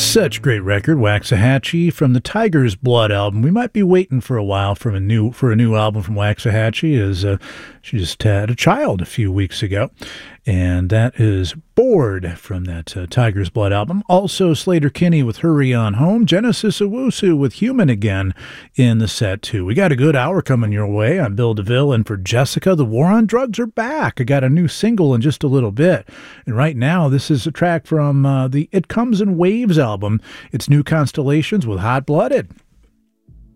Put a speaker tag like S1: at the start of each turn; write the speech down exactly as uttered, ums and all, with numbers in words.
S1: Such a great record, Waxahachie from the Tiger's Blood album. We might be waiting for a while from a new for a new album from Waxahachie, as uh, she just had a child a few weeks ago, and that is Bored from that uh, Tiger's Blood album. Also, Sleater-Kinney with Hurry On Home, Genesis Owusu with Human Again in the set too. We got a good hour coming your way. I'm Bill DeVille, and for Jessica, the War on Drugs are back. I got a new single in just a little bit, and right now this is a track from uh, the It Comes in Waves album. It's New Constellations with Hot Blooded.